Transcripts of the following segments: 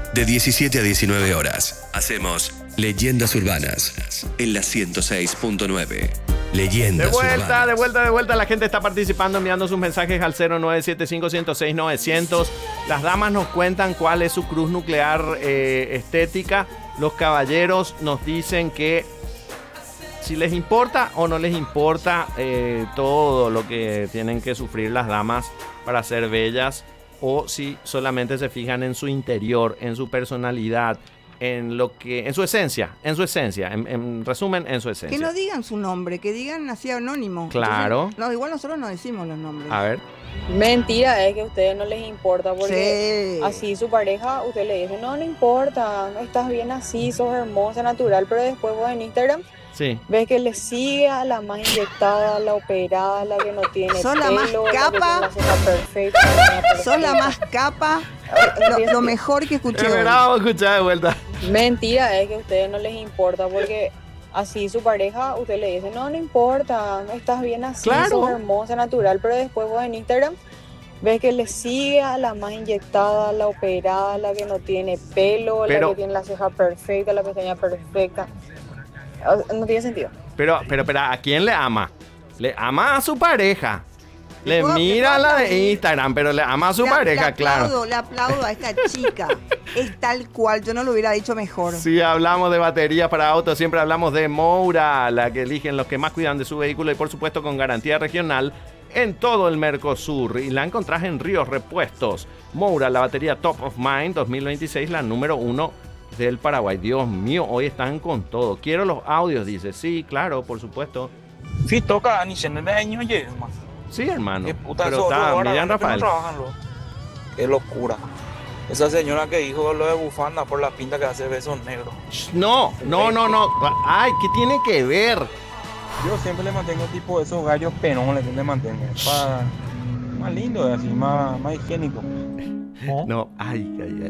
De 17 a 19 horas, hacemos Leyendas Urbanas en la 106.9. Leyendas Urbanas. De vuelta. La gente está participando, enviando sus mensajes al 0975-106-900. Las damas nos cuentan cuál es su cruz nuclear estética. Los caballeros nos dicen que si les importa o no les importa todo lo que tienen que sufrir las damas para ser bellas, o si solamente se fijan en su interior, en su personalidad, en su esencia, en resumen, en su esencia. Que no digan su nombre, que digan así anónimo. Claro. Entonces, no, igual nosotros no decimos los nombres. A ver. Mentira, es que a ustedes no les importa porque Sí. así su pareja, usted le dice, no importa, estás bien así, sos hermosa, natural, pero después vos en Instagram Sí. ves que le sigue a la más inyectada, la operada, la que no tiene Sos pelo, la más que capa. tiene la ceja perfecta, la uña perfecta. Sos la más capa, lo mejor que escuché hoy. Vamos a escuchar de vuelta. Mentira, es que a ustedes no les importa porque así su pareja, usted le dice, no importa, estás bien así, Claro. sos hermosa, natural, pero después vos en Instagram ves que le sigue a la más inyectada, la operada, la que no tiene pelo, Pero- la que tiene la ceja perfecta, la pestaña perfecta. No tiene sentido. Pero, ¿a quién le ama? Le ama a su pareja. Le puedo- mira te puedo la de aplaudir. Instagram, pero le ama a su pareja, claro. Le aplaudo a esta chica. Es tal cual, yo no lo hubiera dicho mejor. Si hablamos de baterías para autos, siempre hablamos de Moura, la que eligen los que más cuidan de su vehículo y por supuesto con garantía regional en todo el Mercosur. Y la encontrás en Ríos Repuestos. Moura, la batería Top of Mind 2026, la número 1 del Paraguay. Dios mío, hoy están con todo. Quiero los audios, dice. Sí, claro, por supuesto. Sí, toca ni se me año, oye, hermano. Sí, hermano. Qué puta Pero eso, está ahora, Miriam ¿por qué no Rafael. trabajan los? Qué locura. Esa señora que dijo lo de bufanda por la pinta que hace besos negros. No. Ay, ¿qué tiene que ver? Yo siempre le mantengo tipo esos gallos penones que le mantengo. Para más lindo, así, más higiénico. No, ay.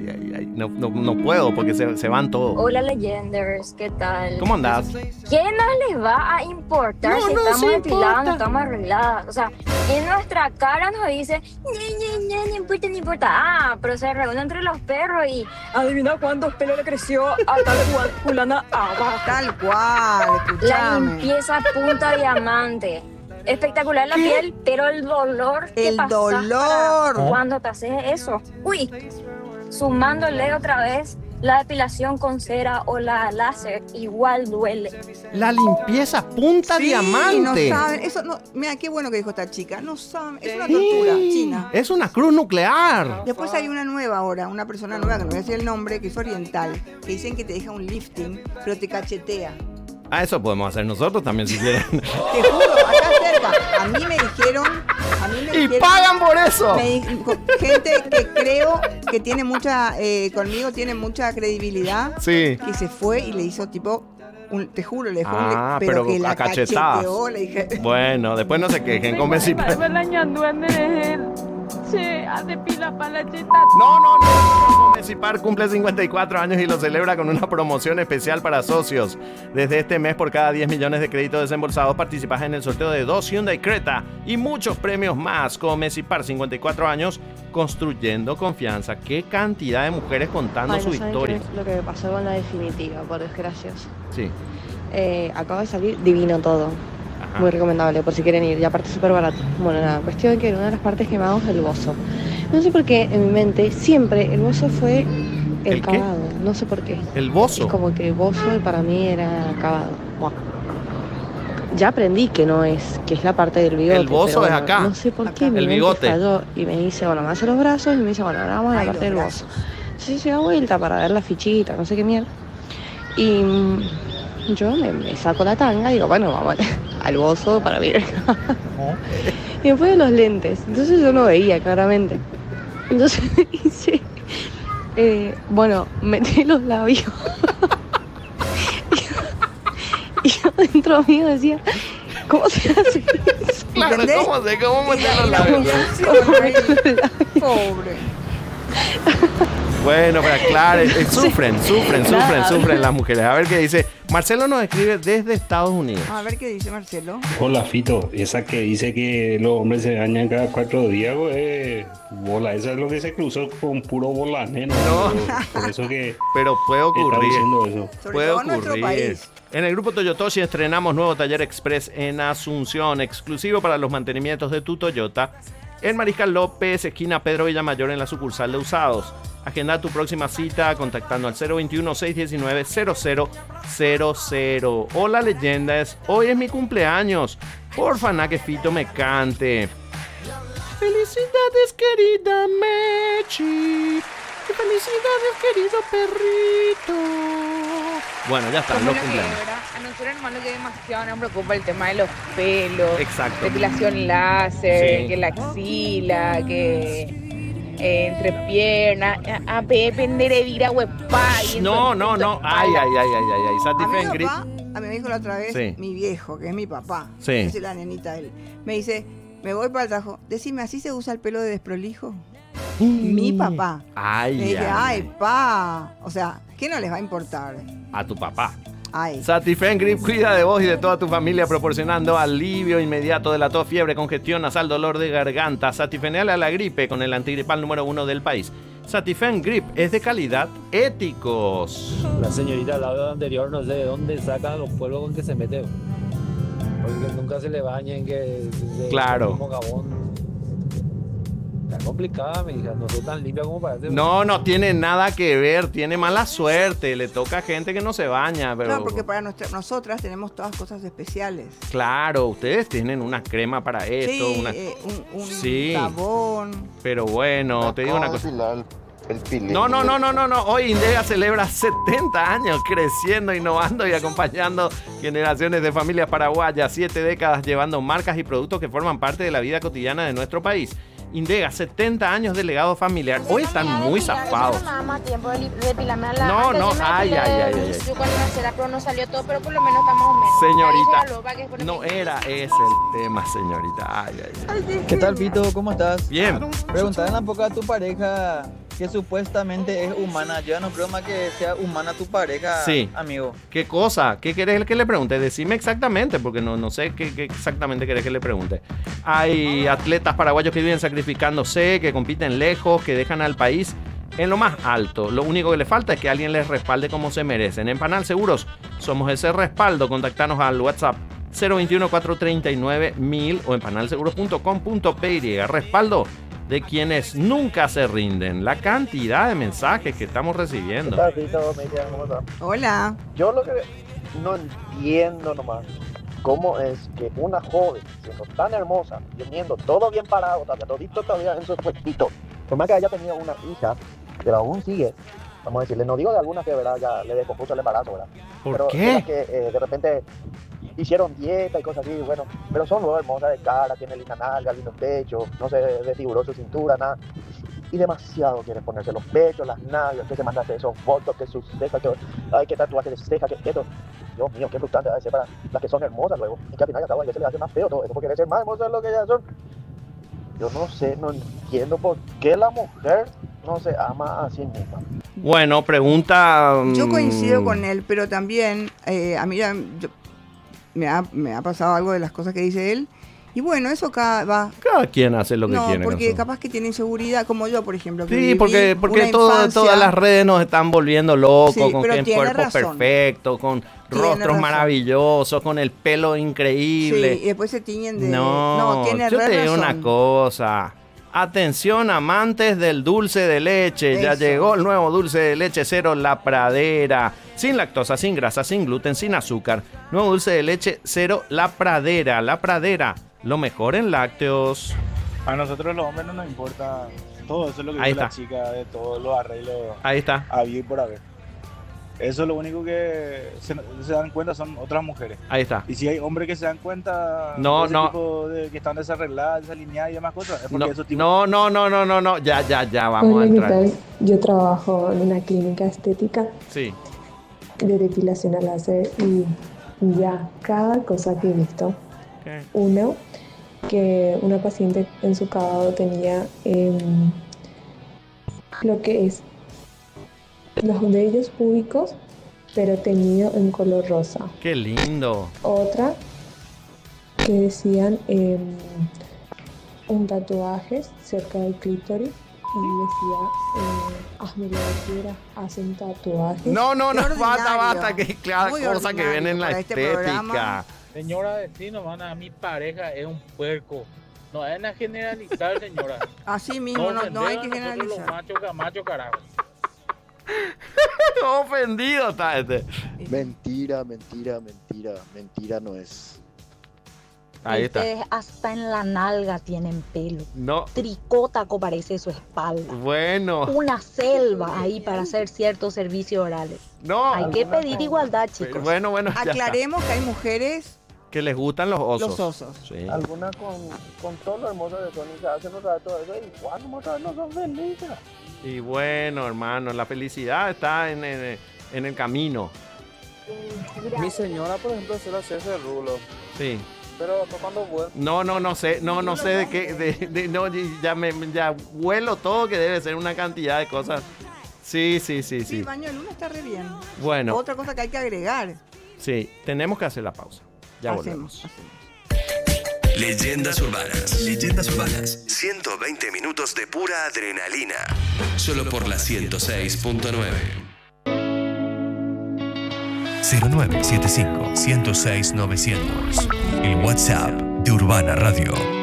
No puedo porque se van todos. Hola Legenders, ¿qué tal? ¿Cómo andás? ¿Qué no les va a importar No, si no, estamos sí depiladas, importa. no estamos arregladas? O sea, en nuestra cara nos dice, no importa. Ah, pero se reúne entre los perros y adivina cuántos pelos le creció a tal cual fulana abajo. Tal cual, La escuchame. limpieza punta diamante. Espectacular la piel, pero el dolor que El pasas dolor. para cuando te haces eso. Uy, sumándole otra vez la depilación con cera o la láser, igual duele. La limpieza punta Sí, diamante. no saben, eso no, mira qué bueno que dijo esta chica. No saben, es una tortura, China. Es una cruz nuclear. Después hay una nueva ahora, una persona nueva que no voy a decir el nombre, que es oriental, que dicen que te deja un lifting, pero te cachetea. Ah, eso podemos hacer nosotros también si quieren. Te juro, acá cerca. A mí me dijeron. ¡Y pagan por eso! Gente que creo que tiene conmigo tiene mucha credibilidad. Sí. Que se fue y le hizo tipo. Te juro, le dejó pero que la a cachetadas. cacheteó, le dije. Bueno, después no se quejen con Messi. No. Mesipar cumple 54 años y lo celebra con una promoción especial para socios. Desde este mes, por cada 10 millones de créditos desembolsados, participas en el sorteo de 2 Hyundai Creta y muchos premios más. Con Mesipar, 54 años, construyendo confianza. Qué cantidad de mujeres contando Ay, no su saben historia. qué es lo que me pasó con la definitiva, por desgracia. Sí. Acaba de salir divino todo. Ajá. Muy recomendable por si quieren ir, y aparte súper barato. Bueno, nada, cuestión que una de las partes que me hago es el bozo. No sé por qué en mi mente siempre el bozo fue ¿El el qué? cagado, no sé por qué. El bozo. Es como que el bozo para mí era cagado. Buah. Ya aprendí que no es, que es la parte del bigote. El bozo pero es bueno, acá. No sé por qué El mi mente bigote. falló y me dice, bueno, me hace los brazos y me dice, bueno, ahora vamos a la Ay, parte los del bozo. Entonces se da vuelta para ver la fichita, no sé qué mierda. Y yo me saco la tanga y digo, bueno, vamos al bozo para ver. Y después de los lentes, entonces yo no veía claramente. Entonces hice, bueno, metí los labios. Y yo dentro mío decía, ¿cómo se hace eso? Claro, ¿Entendés? ¿cómo meter los labios? Pobre. Bueno, pero claro, sufren las mujeres. A ver qué dice. Marcelo nos escribe desde Estados Unidos. A ver qué dice Marcelo. Hola, Fito. Esa que dice que los hombres se bañan cada 4 días, güey. Bola, esa es lo que se cruzó con puro bolaneno. No. Por eso que. Pero puede ocurrir. Eso. Sobre todo en nuestro país. En el grupo Toyotoshi estrenamos nuevo taller express en Asunción, exclusivo para los mantenimientos de tu Toyota. En Mariscal López, esquina Pedro Villamayor, en la sucursal de Usados. Agenda tu próxima cita contactando al 021-619-0000. Hola, leyendas. Hoy es mi cumpleaños. Porfa, na que Fito me cante. Felicidades, querida Mechi. Felicidades, querido perrito. Bueno, ya está, los cumpleaños. A nosotros, hermano, que demasiado nos preocupa el tema de los pelos. Exacto. Depilación láser, Sí. que la axila, que entrepierna, a depender de ir a huepa. No. Ay. Satisfecho Grip. A mí me dijo la otra vez, Sí. mi viejo, que es mi papá. Sí. Es la nenita él. Me dice, me voy para el trabajo. Decime, ¿así se usa el pelo de desprolijo? Mi papá. Ay, Le dije, ay. pa. O sea, ¿qué no les va a importar? A tu papá. Ay. Satisfen Grip cuida de vos y de toda tu familia, proporcionando alivio inmediato de la tos, fiebre, congestión nasal, dolor de garganta. Satifeneale a la gripe con el antigripal número 1 del país. Satifen Grip es de calidad éticos. La señorita al lado anterior no sé de dónde sacan los polvos con que se mete. Porque nunca se le bañen, que Claro. como jabón. Está complicada, mi hija. No soy tan limpia como parece. No tiene nada que ver, tiene mala suerte. Le toca a gente que no se baña, pero. No, porque para nosotras tenemos todas cosas especiales. Claro, ustedes tienen una crema para esto, Sí, una. un Sí. jabón. Pero bueno, te digo una cosa. El pilín. No. Hoy Indega celebra 70 años creciendo, innovando y acompañando generaciones de familias paraguayas. 7 décadas llevando marcas y productos que forman parte de la vida cotidiana de nuestro país. Indega, 70 años de legado familiar. Hoy están muy zafados. No, ay. Yo cuando nací pero no salió todo, pero por lo menos estamos menos. Señorita, no era ese el tema, señorita. Ay. ¿Qué tal, Pito? ¿Cómo estás? Bien. Preguntale un poco a tu pareja que supuestamente es humana. Yo no creo más que sea humana tu pareja, Sí. amigo. ¿Qué cosa? ¿Qué querés que le pregunte? Decime exactamente, porque no sé qué exactamente querés que le pregunte. Hay atletas paraguayos que viven sacrificándose, que compiten lejos, que dejan al país en lo más alto. Lo único que le falta es que alguien les respalde como se merecen. En Panal Seguros somos ese respaldo. Contactanos al WhatsApp 021-439-1000 o en panalseguros.com.py. Respaldo de quienes nunca se rinden. La cantidad de mensajes que estamos recibiendo. ¿Qué tal, Pito? ¿Cómo estás? Hola. Yo lo que no entiendo nomás, cómo es que una joven, siendo tan hermosa, teniendo todo bien parado, todito todavía en su puestito, por más que haya tenido una hija, pero aún sigue, vamos a decirle, no digo de algunas que verdad ya le descompuso el embarazo, ¿verdad? ¿Por qué? Que de repente hicieron dieta y cosas así, bueno, pero son luego hermosas de cara, tiene linda nalga, lindo pecho, no se desfiguró su cintura, nada. Y demasiado quiere ponerse los pechos, las nalgas, que se manda a hacer esos fotos, que sus cejas, que hay que tatuaje de ceja, que esto. Dios mío, qué frustrante debe ser para las que son hermosas luego. Y que al final y al cabo a veces les hace más feo todo eso, porque quiere ser más hermosas de lo que ellas son. Yo no sé, no entiendo por qué la mujer no se ama a sí misma. Bueno, pregunta. Yo coincido con él, pero también a mí me ha pasado algo de las cosas que dice él. Y bueno, eso Cada quien hace lo que quiere. No, porque capaz que tiene inseguridad, como yo, por ejemplo. Que Sí, porque todas las redes nos están volviendo locos, Sí, con pero tiene cuerpos razón. perfectos, con rostros razón. maravillosos, con el pelo increíble. Sí, y después se tiñen de... No, tiene yo te digo razón. una cosa. Atención, amantes del dulce de leche. Ya Eso. llegó el nuevo dulce de leche cero La Pradera. Sin lactosa, sin grasa, sin gluten, sin azúcar. Nuevo dulce de leche cero La Pradera. La Pradera, lo mejor en lácteos. A nosotros los hombres no nos importa todo eso, es lo que Ahí dice la está. chica de todos los arreglos Ahí está. habido y por haber. Eso es lo único que se dan cuenta son otras mujeres. Ahí está. Y si hay hombres que se dan cuenta No, de ese no. tipo de que están desarregladas, desalineadas y demás cosas, es porque No, esos tipos... no. Ya, vamos Hola, a ¿qué entrar. tal? Yo trabajo en una clínica estética Sí. de depilación a láser y ya cada cosa que he visto. ¿Qué? Uno, que una paciente en su cavado tenía lo que es los vellos púbicos, pero teñido en color rosa. ¡Qué lindo! Otra que decían un tatuaje cerca del clítoris y decía, hazme la quiera, hacen tatuajes. No, Qué basta, que cada Muy cosa que ven en la ordinario para este estética. programa. Señora, decino, a mi pareja es un puerco. No es a generalizar, señora. Así mismo, no hay que generalizar. Los machos, carajo. Todo ofendido está este. Mentira no es. Ahí está. Ustedes hasta en la nalga tienen pelo. No. Tricótaco parece su espalda. Bueno. Una selva ahí para hacer ciertos servicios orales. No. Hay que pedir igualdad, chicos. Bueno, ya aclaremos que hay mujeres que les gustan los osos. Los osos. Sí. Algunas con todo lo hermoso que son y se hacen otra vez todo eso y igual otra vez no son felices. Y bueno, hermano, la felicidad está en el camino. Mi señora, por ejemplo, suele hacerse el rulo. Sí. Pero cuando vuelve. No sé de qué. Ya huelo todo que debe ser una cantidad de cosas. Sí. Sí, baño de luna está re bien. Bueno. Otra cosa que hay que agregar. Sí, tenemos que hacer la pausa. Ya Hacemos. Leyendas urbanas. Leyendas urbanas. 120 minutos de pura adrenalina. Solo por la 106.9. 0975 106 900. El WhatsApp de Urbana Radio.